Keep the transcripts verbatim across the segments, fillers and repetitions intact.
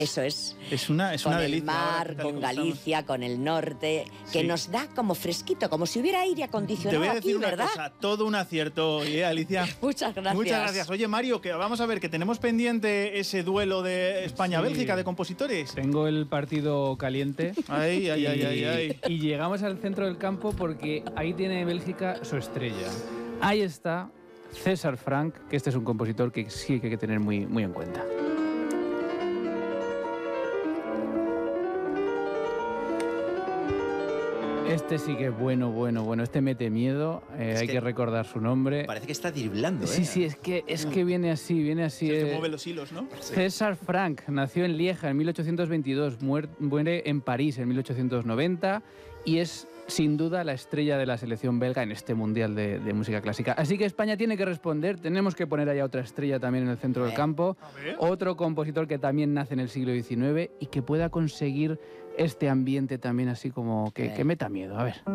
Eso es. Es una, es con una el delicia. mar, ahora, con Galicia, estamos. Con el norte, que sí. nos da como fresquito, como si hubiera aire acondicionado. Te voy a decir aquí, una ¿verdad? cosa, todo un acierto, ¿eh, Alicia? Muchas gracias. Muchas gracias. Oye, Mario, que vamos a ver, que tenemos pendiente ese duelo de España-Bélgica Sí. de compositores. Tengo el partido caliente. Ay, ay, y, ay, ay, ay. y llegamos al centro del campo porque ahí tiene Bélgica su estrella. Ahí está César Franck, que este es un compositor que sí que hay que tener muy, muy en cuenta. Este sí que es bueno, bueno, bueno. Este mete miedo. Eh, hay que, que recordar su nombre. Parece que está driblando, ¿eh? Sí, sí, es que, es que viene así, viene así. Es el eh. que mueve los hilos, ¿no? César Franck nació en Lieja en mil ochocientos veintidós, muere, muere en París en mil ochocientos noventa y es sin duda la estrella de la selección belga en este Mundial de, de Música Clásica. Así que España tiene que responder, tenemos que poner allá otra estrella también en el centro del campo, otro compositor que también nace en el siglo diecinueve y que pueda conseguir este ambiente también así como que, que meta miedo. A ver.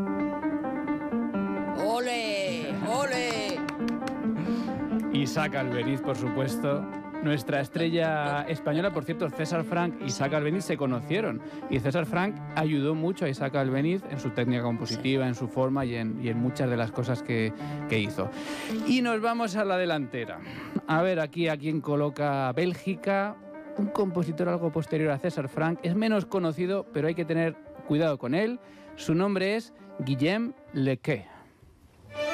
¡Ole! ¡Ole! Isaac Albeniz, por supuesto. Nuestra estrella española, por cierto, César Franck y Isaac Albeniz se conocieron. Y César Franck ayudó mucho a Isaac Albeniz en su técnica compositiva, en su forma y en, y en muchas de las cosas que, que hizo. Y nos vamos a la delantera. A ver aquí a quién coloca Bélgica. Un compositor algo posterior a César Franck. Es menos conocido, pero hay que tener cuidado con él. Su nombre es Guillaume Lequet.